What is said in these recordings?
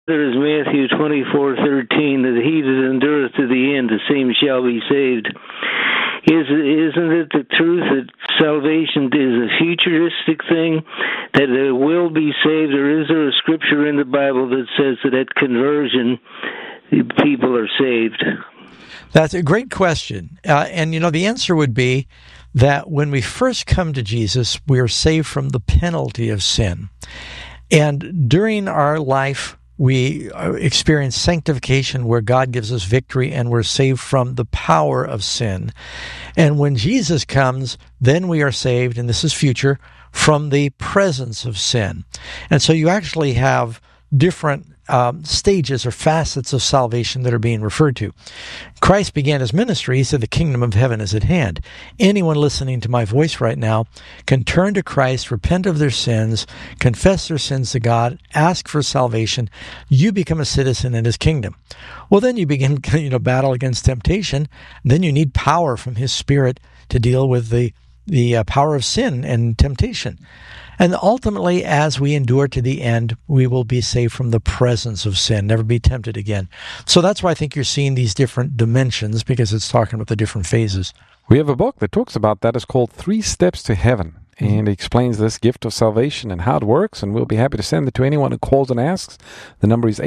There is Matthew 24:13, that he that endureth to the end, the same shall be saved. Isn't it the truth that salvation is a futuristic thing, that there will be saved, or is there a scripture in the Bible that says that at conversion, people are saved? That's a great question. And, the answer would be that when we first come to Jesus, we are saved from the penalty of sin. And during our life, we experience sanctification where God gives us victory and we're saved from the power of sin. And when Jesus comes, then we are saved, and this is future, from the presence of sin. And so you actually have different stages or facets of salvation that are being referred to. Christ began his ministry. He said, the kingdom of heaven is at hand. Anyone listening to my voice right now can turn to Christ, repent of their sins, confess their sins to God, ask for salvation. You become a citizen in his kingdom. Well, then you begin, battle against temptation. Then you need power from his Spirit to deal with the power of sin and temptation. And ultimately, as we endure to the end, we will be saved from the presence of sin, never be tempted again. So that's why I think you're seeing these different dimensions, because it's talking about the different phases. We have a book that talks about that. It's called 3 Steps to Heaven, and it explains this gift of salvation and how it works, and we'll be happy to send it to anyone who calls and asks. The number is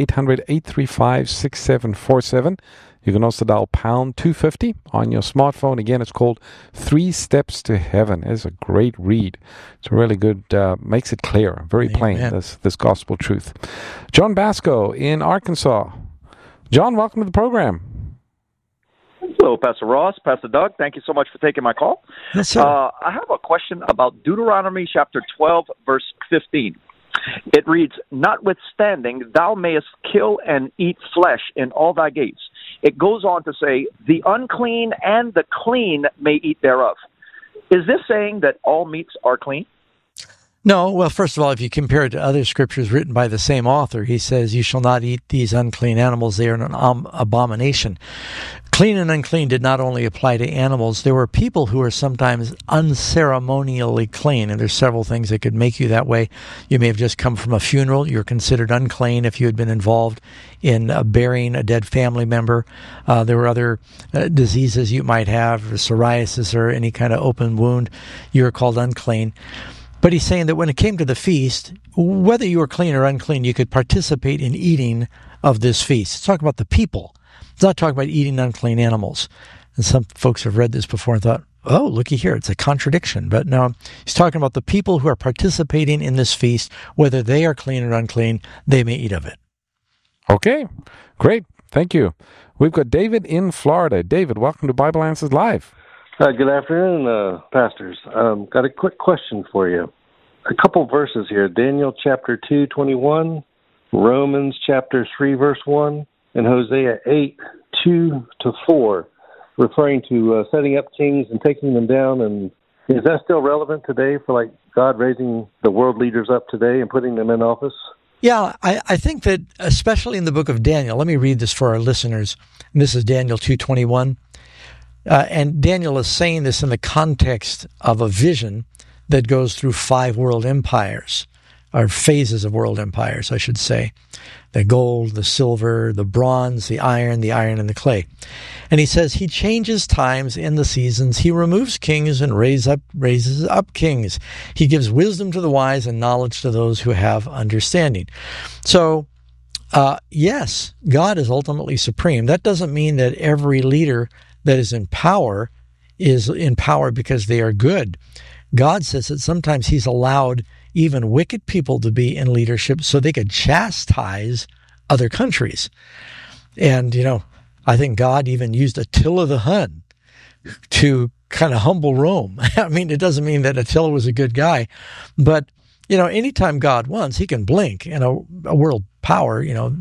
800-835-6747. You can also dial pound 250 on your smartphone. Again, it's called 3 Steps to Heaven. It's a great read. It's really good, makes it clear, very plain, this gospel truth. John Basco in Arkansas. John, welcome to the program. Hello, Pastor Ross, Pastor Doug. Thank you so much for taking my call. Yes, sir. I have a question about Deuteronomy chapter 12, verse 15. It reads, notwithstanding, thou mayest kill and eat flesh in all thy gates. It goes on to say, the unclean and the clean may eat thereof. Is this saying that all meats are clean? No. Well, first of all, if you compare it to other scriptures written by the same author, he says, you shall not eat these unclean animals. They are an abomination. Clean and unclean did not only apply to animals. There were people who were sometimes unceremonially clean, and there's several things that could make you that way. You may have just come from a funeral. You're considered unclean if you had been involved in burying a dead family member. There were other diseases you might have, psoriasis or any kind of open wound. You were called unclean. But he's saying that when it came to the feast, whether you were clean or unclean, you could participate in eating of this feast. It's talking about the people. It's not talking about eating unclean animals. And some folks have read this before and thought, oh, looky here, it's a contradiction. But no, he's talking about the people who are participating in this feast, whether they are clean or unclean, they may eat of it. Okay, great. Thank you. We've got David in Florida. David, welcome to Bible Answers Live. Good afternoon, pastors. Got a quick question for you. A couple verses here. Daniel chapter 2:21, Romans chapter 3, verse 1, and Hosea 8:2-4, referring to setting up kings and taking them down. And is that still relevant today for God raising the world leaders up today and putting them in office? Yeah, I think that especially in the book of Daniel, let me read this for our listeners. And this is Daniel 2:21. And Daniel is saying this in the context of a vision that goes through 5 world empires, or phases of world empires, I should say. The gold, the silver, the bronze, the iron and the clay. And he says he changes times in the seasons. He removes kings and raises up kings. He gives wisdom to the wise and knowledge to those who have understanding. So, yes, God is ultimately supreme. That doesn't mean that every leader that is in power because they are good. God says that sometimes he's allowed even wicked people to be in leadership so they could chastise other countries. And, I think God even used Attila the Hun to kind of humble Rome. I mean, it doesn't mean that Attila was a good guy, but, anytime God wants, he can blink and a world power,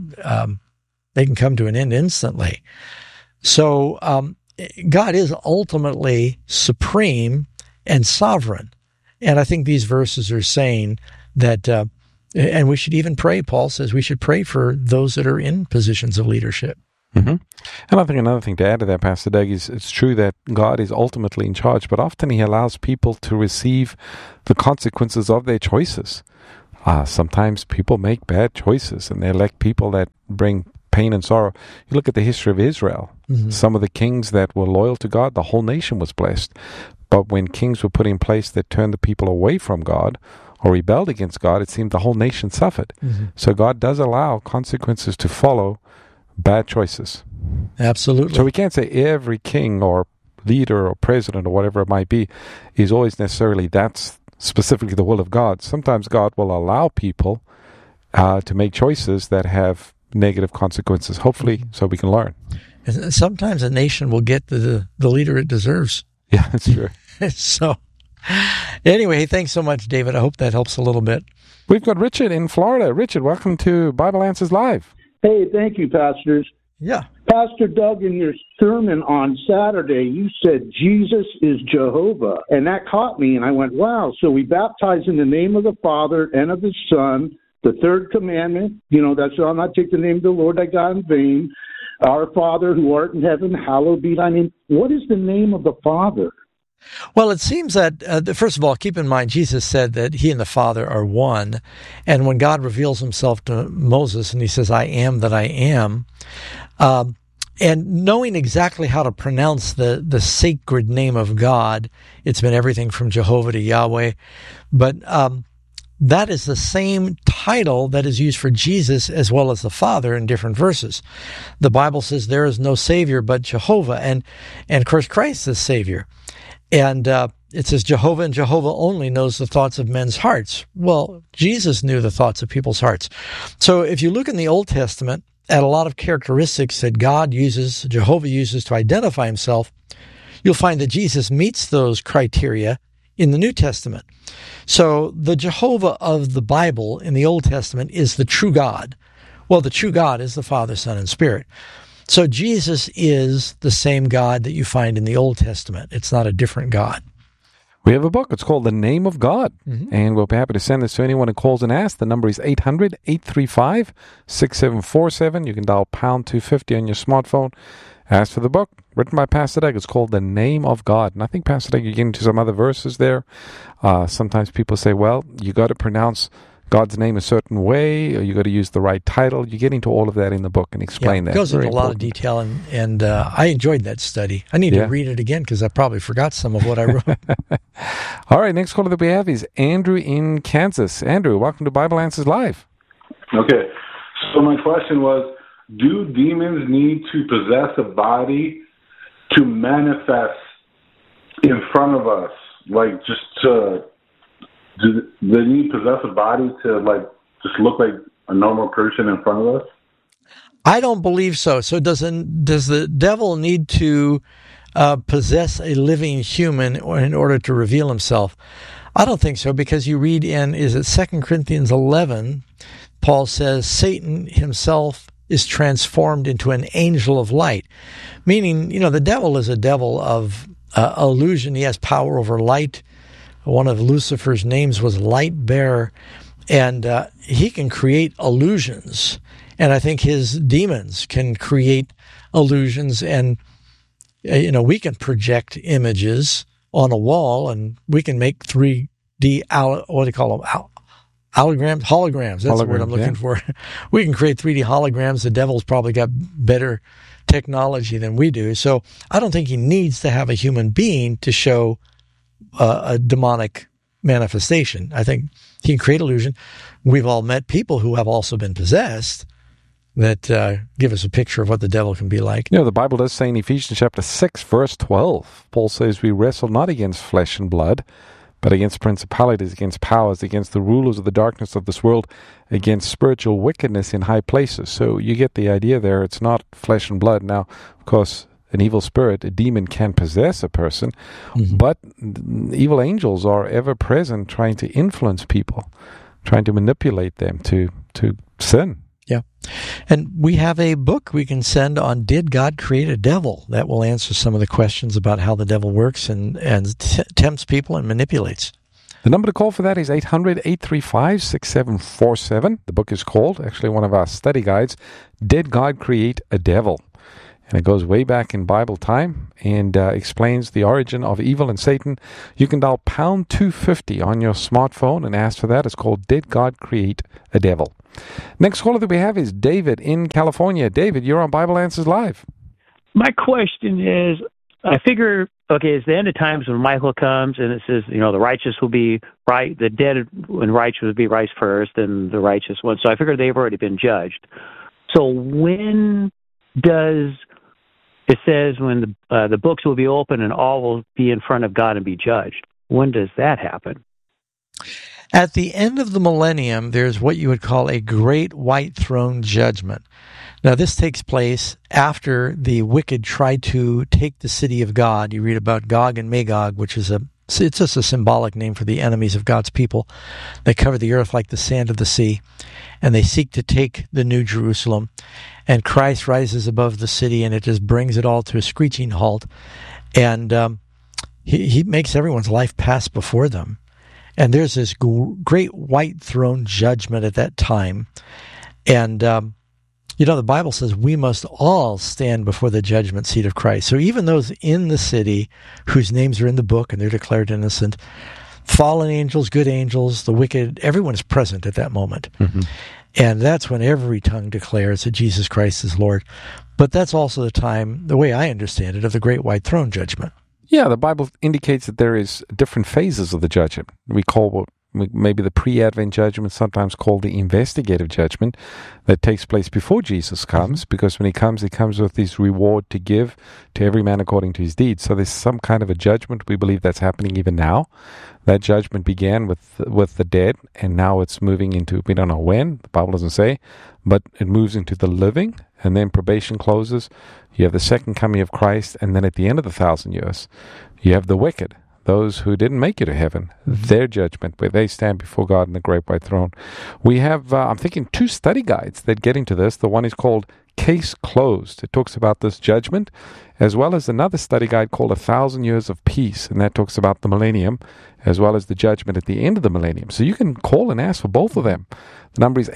they can come to an end instantly. So, God is ultimately supreme and sovereign. And I think these verses are saying that, and we should even pray, Paul says we should pray for those that are in positions of leadership. Mm-hmm. And I think another thing to add to that, Pastor Doug, is it's true that God is ultimately in charge, but often he allows people to receive the consequences of their choices. Sometimes people make bad choices, and they elect people that bring pain and sorrow. You look at the history of Israel. Mm-hmm. Some of the kings that were loyal to God, the whole nation was blessed. But when kings were put in place that turned the people away from God or rebelled against God, it seemed the whole nation suffered. Mm-hmm. So God does allow consequences to follow bad choices. Absolutely. So we can't say every king or leader or president or whatever it might be is always necessarily that's specifically the will of God. Sometimes God will allow people to make choices that have negative consequences, hopefully, so we can learn. And sometimes a nation will get the leader it deserves. Yeah, that's true. So, anyway, thanks so much, David. I hope that helps a little bit. We've got Richard in Florida. Richard, welcome to Bible Answers Live. Hey, thank you, pastors. Yeah. Pastor Doug, in your sermon on Saturday, you said Jesus is Jehovah, and that caught me, and I went, wow, so we baptize in the name of the Father and of the Son, the third commandment, that shall not take the name of the Lord thy God in vain. Our Father who art in heaven, hallowed be thy name. What is the name of the Father? Well, it seems that, first of all, keep in mind, Jesus said that he and the Father are one. And when God reveals himself to Moses and he says, I am that I am, and knowing exactly how to pronounce the sacred name of God, it's been everything from Jehovah to Yahweh. But that is the same title that is used for Jesus as well as the Father in different verses. The Bible says there is no Savior but Jehovah, and of course Christ is Savior. And it says Jehovah and Jehovah only knows the thoughts of men's hearts. Well, Jesus knew the thoughts of people's hearts. So if you look in the Old Testament at a lot of characteristics that Jehovah uses to identify himself, you'll find that Jesus meets those criteria in the New Testament. So the Jehovah of the Bible in the Old Testament is the true God. Well, the true God is the Father, Son, and Spirit. So Jesus is the same God that you find in the Old Testament. It's not a different God. We have a book. It's called The Name of God. Mm-hmm. And we'll be happy to send this to anyone who calls and asks. The number is 800-835-6747. You can dial pound 250 on your smartphone. Ask for the book, written by Pastor Doug. It's called The Name of God. And I think, Pastor Doug, you get into some other verses there. Sometimes people say, well, you got to pronounce God's name a certain way, or you got to use the right title. You get into all of that in the book and explain that. It goes into a lot of detail, and I enjoyed that study. I need to read it again because I probably forgot some of what I wrote. All right, next caller that we have is Andrew in Kansas. Andrew, welcome to Bible Answers Live. Okay, so my question was, do demons need to possess a body to manifest in front of us? Like, just to... Do they need to possess a body to, just look like a normal person in front of us? I don't believe so. So does the devil need to possess a living human in order to reveal himself? I don't think so, because you read in, 2 Corinthians 11, Paul says, Satan himself is transformed into an angel of light. Meaning, the devil is a devil of illusion. He has power over light. One of Lucifer's names was Light Bearer, and he can create illusions. And I think his demons can create illusions, and we can project images on a wall, and we can make 3D holograms. That's the word I'm looking for. We can create 3D holograms. The devil's probably got better technology than we do. So I don't think he needs to have a human being to show a demonic manifestation. I think he can create illusion. We've all met people who have also been possessed that give us a picture of what the devil can be like. The Bible does say in Ephesians chapter 6, verse 12, Paul says, we wrestle not against flesh and blood, but against principalities, against powers, against the rulers of the darkness of this world, against spiritual wickedness in high places. So you get the idea there. It's not flesh and blood. Now, of course, an evil spirit, a demon, can possess a person, but evil angels are ever present trying to influence people, trying to manipulate them to sin. Yeah. And we have a book we can send on Did God Create a Devil? That will answer some of the questions about how the devil works and tempts people and manipulates. The number to call for that is 800-835-6747. The book is called, actually one of our study guides, Did God Create a Devil? And it goes way back in Bible time and explains the origin of evil and Satan. You can dial pound 250 on your smartphone and ask for that. It's called Did God Create a Devil? Next caller that we have is David in California. David, you're on Bible Answers Live. My question is, I figure, okay, it's the end of times when Michael comes and it says, the righteous will be right, the dead and righteous will be right first, and the righteous one. So I figure they've already been judged. So when does it says when the books will be open and all will be in front of God and be judged? When does that happen? At the end of the millennium, there's what you would call a great white throne judgment. Now, this takes place after the wicked try to take the city of God. You read about Gog and Magog, which is it's just a symbolic name for the enemies of God's people. They cover the earth like the sand of the sea, and they seek to take the New Jerusalem. And Christ rises above the city, and it just brings it all to a screeching halt. And he makes everyone's life pass before them. And there's this great white throne judgment at that time. And, the Bible says we must all stand before the judgment seat of Christ. So even those in the city whose names are in the book and they're declared innocent, fallen angels, good angels, the wicked, everyone is present at that moment. Mm-hmm. And that's when every tongue declares that Jesus Christ is Lord. But that's also the time, the way I understand it, of the great white throne judgment. Yeah, the Bible indicates that there is different phases of the judgment. We call what maybe the pre-Advent judgment, sometimes called the investigative judgment, that takes place before Jesus comes, because when he comes with his reward to give to every man according to his deeds. So there's some kind of a judgment. We believe that's happening even now. That judgment began with the dead, and now it's moving into, we don't know when, the Bible doesn't say, but it moves into the living, and then probation closes. You have the second coming of Christ, and then at the end of the 1,000 years, you have the wicked, those who didn't make it to heaven, their judgment, where they stand before God in the great white throne. We have, I'm thinking, 2 study guides that get into this. The one is called Case Closed. It talks about this judgment, as well as another study guide called 1,000 Years of Peace, and that talks about the millennium, as well as the judgment at the end of the millennium. So you can call and ask for both of them. The number is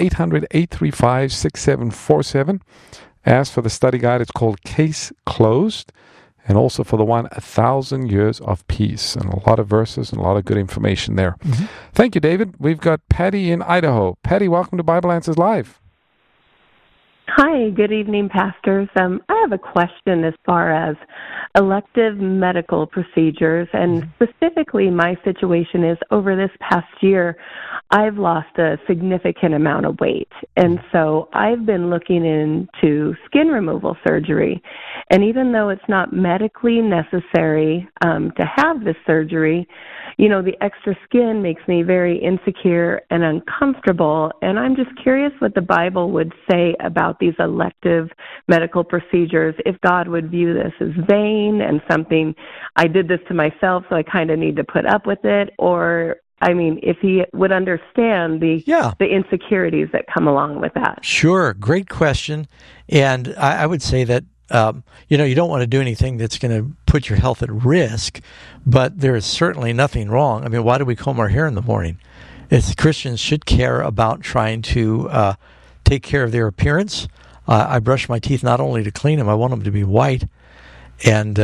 800-835-6747. Ask for the study guide. It's called Case Closed. And also for the one, 1,000 Years of Peace. And a lot of verses and a lot of good information there. Mm-hmm. Thank you, David. We've got Patty in Idaho. Patty, welcome to Bible Answers Live. Hi, good evening, pastors. I have a question as far as elective medical procedures, and specifically my situation is over this past year, I've lost a significant amount of weight, and so I've been looking into skin removal surgery, and even though it's not medically necessary to have this surgery, the extra skin makes me very insecure and uncomfortable, and I'm just curious what the Bible would say about these elective medical procedures, if God would view this as vain and something, I did this to myself, so I kind of need to put up with it, or, if he would understand the insecurities that come along with that. Sure, great question, and I would say that you don't want to do anything that's going to put your health at risk, but there is certainly nothing wrong. Why do we comb our hair in the morning? Christians should care about trying to take care of their appearance. I brush my teeth not only to clean them, I want them to be white. And,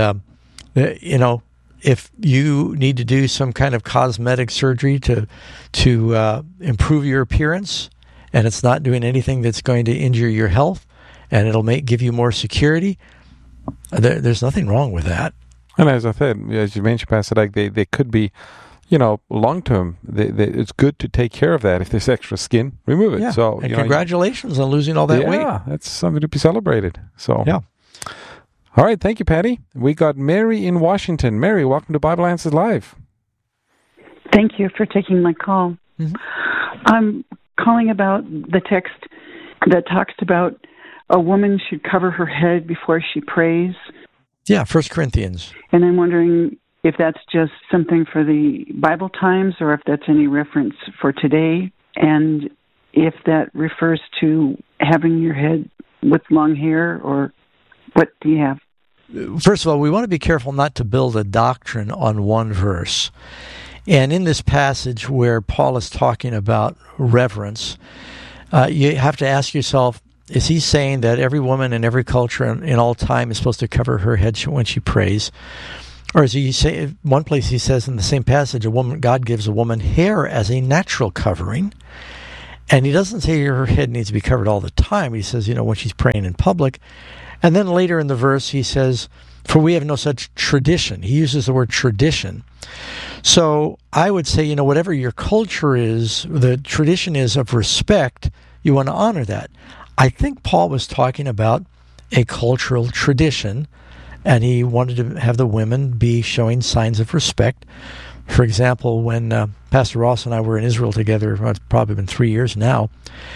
if you need to do some kind of cosmetic surgery to improve your appearance, and it's not doing anything that's going to injure your health, and it'll give you more security, there's nothing wrong with that. And as I said, as you mentioned, Pastor Doug, they could be, long term. It's good to take care of that. If there's extra skin, remove it. Yeah. So, and congratulations on losing all that weight. Yeah, that's something to be celebrated. So, yeah. All right, thank you, Patty. We got Mary in Washington. Mary, welcome to Bible Answers Live. Thank you for taking my call. Mm-hmm. I'm calling about the text that talks about a woman should cover her head before she prays. Yeah, 1 Corinthians. And I'm wondering if that's just something for the Bible times or if that's any reference for today, and if that refers to having your head with long hair, or what do you have? First of all, we want to be careful not to build a doctrine on one verse. And in this passage where Paul is talking about reverence, you have to ask yourself, is he saying that every woman in every culture in all time is supposed to cover her head when she prays? Or is he say one place he says in the same passage, God gives a woman hair as a natural covering, and he doesn't say her head needs to be covered all the time. He says, when she's praying in public, and then later in the verse he says, "For we have no such tradition." He uses the word tradition. So I would say, whatever your culture is, the tradition is of respect. You want to honor that. I think Paul was talking about a cultural tradition, and he wanted to have the women be showing signs of respect. For example, when Pastor Ross and I were in Israel together, it's probably been 3 years now,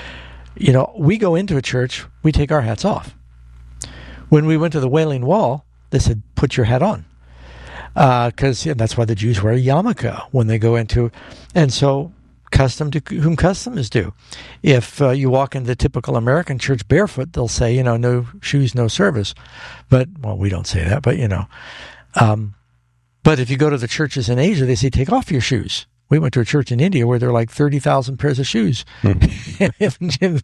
we go into a church, we take our hats off. When we went to the Wailing Wall, they said, "Put your hat on." Because that's why the Jews wear a yarmulke when they go into, and so custom to whom custom is due. If you walk into the typical American church barefoot, they'll say, no shoes, no service. But, we don't say that, but, but if you go to the churches in Asia, they say, take off your shoes. We went to a church in India where there are like 30,000 pairs of shoes. And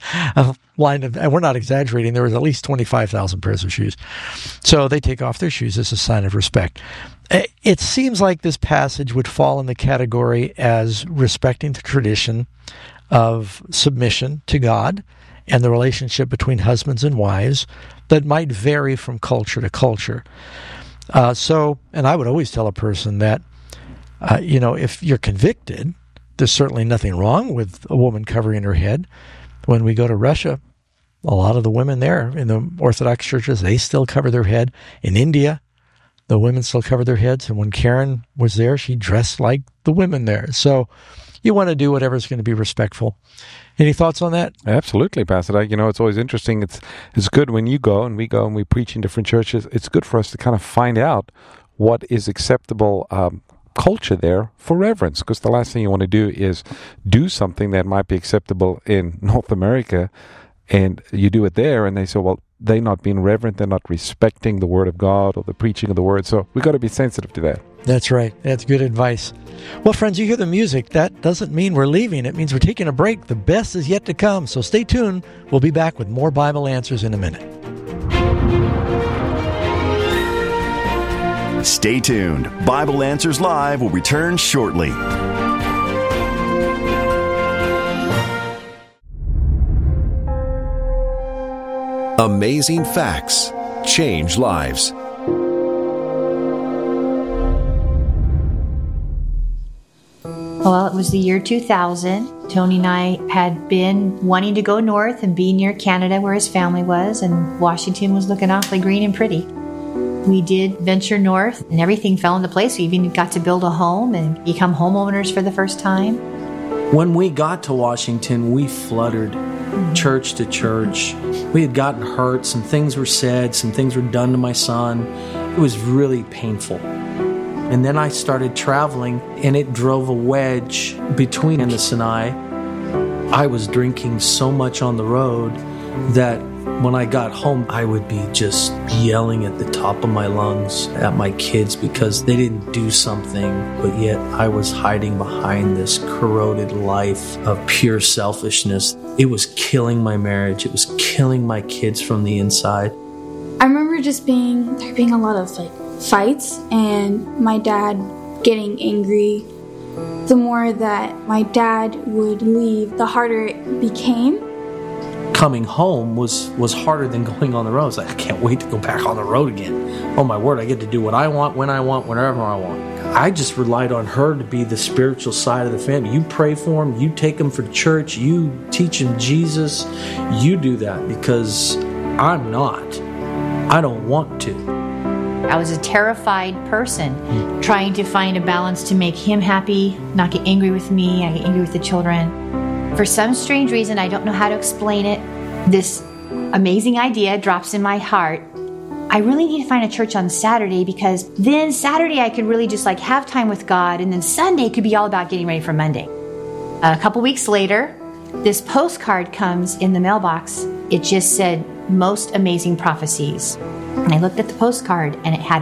we're not exaggerating. There was at least 25,000 pairs of shoes. So they take off their shoes as a sign of respect. It seems like this passage would fall in the category as respecting the tradition of submission to God and the relationship between husbands and wives that might vary from culture to culture. And I would always tell a person that, if you're convicted, there's certainly nothing wrong with a woman covering her head. When we go to Russia, a lot of the women there in the Orthodox churches, they still cover their head. In India, the women still cover their heads. And when Karen was there, she dressed like the women there. So you want to do whatever's going to be respectful. Any thoughts on that? Absolutely, Pastor. It's always interesting. It's good when you go and we preach in different churches. It's good for us to kind of find out what is acceptable culture there for reverence, because the last thing you want to do is do something that might be acceptable in North America, and you do it there, and they say, well, they're not being reverent, they're not respecting the Word of God or the preaching of the Word. So we've got to be sensitive to that. That's right. That's good advice. Well, friends, you hear the music. That doesn't mean we're leaving. It means we're taking a break. The best is yet to come. So stay tuned. We'll be back with more Bible Answers in a minute. Stay tuned. Bible Answers Live will return shortly. Amazing facts change lives. Well, it was the year 2000. Tony and I had been wanting to go north and be near Canada where his family was, and Washington was looking awfully green and pretty. We did venture north, and everything fell into place. We even got to build a home and become homeowners for the first time. When we got to Washington, we fluttered church to church. We had gotten hurt. Some things were said. Some things were done to my son. It was really painful. And then I started traveling, and it drove a wedge between Candace and I was drinking so much on the road that when I got home, I would be just yelling at the top of my lungs at my kids because they didn't do something, but yet I was hiding behind this corroded life of pure selfishness. It was killing my marriage. It was killing my kids from the inside. I remember there being a lot of fights and my dad getting angry. The more that my dad would leave, the harder it became. Coming home was harder than going on the road. It's like, I can't wait to go back on the road again. Oh my word, I get to do what I want, when I want, whenever I want. I just relied on her to be the spiritual side of the family. You pray for them, you take them for church, you teach them Jesus. You do that because I'm not. I don't want to. I was a terrified person, trying to find a balance to make him happy, not get angry with me, I get angry with the children. For some strange reason, I don't know how to explain it, this amazing idea drops in my heart. I really need to find a church on Saturday because then Saturday I could really just have time with God, and then Sunday could be all about getting ready for Monday. A couple weeks later, this postcard comes in the mailbox. It just said, Most Amazing Prophecies. And I looked at the postcard and it had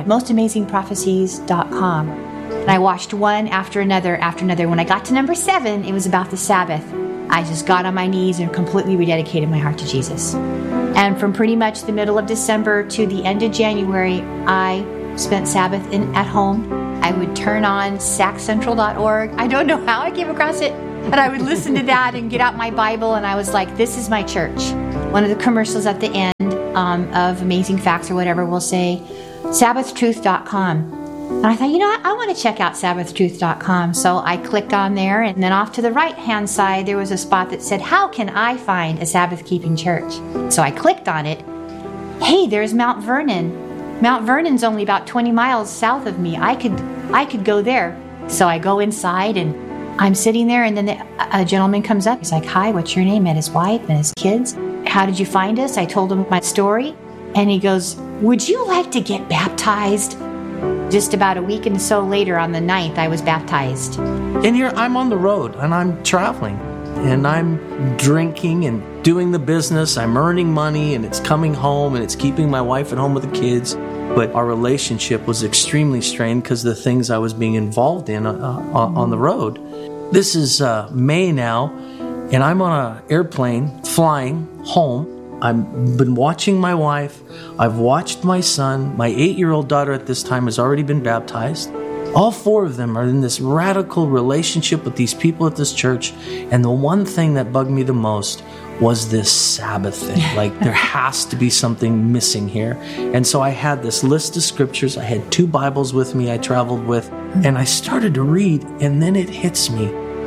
mostamazingprophecies.com. And I watched one after another after another. When I got to number 7, it was about the Sabbath. I just got on my knees and completely rededicated my heart to Jesus. And from pretty much the middle of December to the end of January, I spent Sabbath at home. I would turn on saccentral.org. I don't know how I came across it, but I would listen to that and get out my Bible, and I was like, this is my church. One of the commercials at the end of Amazing Facts or whatever will say, sabbathtruth.com. And I thought, I want to check out sabbathtruth.com. So I clicked on there, and then off to the right-hand side, there was a spot that said, how can I find a Sabbath-keeping church? So I clicked on it. Hey, there's Mount Vernon. Mount Vernon's only about 20 miles south of me. I could go there. So I go inside, and I'm sitting there, and then a gentleman comes up. He's like, hi, what's your name? And his wife and his kids. How did you find us? I told him my story. And he goes, would you like to get baptized? Just about a week and so later, on the 9th, I was baptized. And here I'm on the road, and I'm traveling, and I'm drinking and doing the business. I'm earning money, and it's coming home, and it's keeping my wife at home with the kids. But our relationship was extremely strained because of the things I was being involved in on the road. This is May now, and I'm on an airplane flying home. I've been watching my wife. I've watched my son. My 8-year-old daughter at this time has already been baptized. All 4 of them are in this radical relationship with these people at this church. And the one thing that bugged me the most was this Sabbath thing. Like, there has to be something missing here. And so I had this list of scriptures. I had 2 Bibles with me I traveled with. And I started to read, and then it hits me.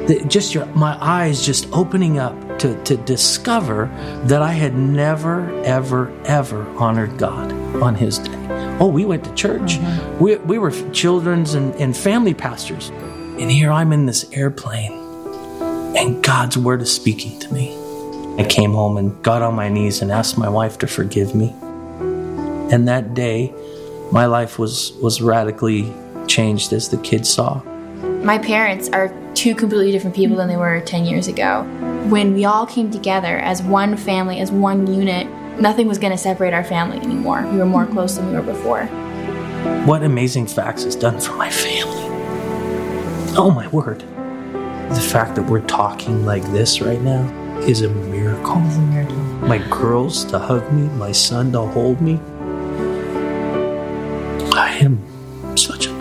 My eyes just opening up to discover that I had never, ever, ever honored God on His day. Oh, we went to church. Mm-hmm. We were children's and family pastors. And here I'm in this airplane, and God's word is speaking to me. I came home and got on my knees and asked my wife to forgive me. And that day, my life was radically changed, as the kids saw. My parents are 2 completely different people than they were 10 years ago. When we all came together as one family, as one unit, nothing was going to separate our family anymore. We were more close than we were before. What Amazing Facts has done for my family. Oh my word. The fact that we're talking like this right now is a miracle. It's a miracle. My girls to hug me, my son to hold me. I am such a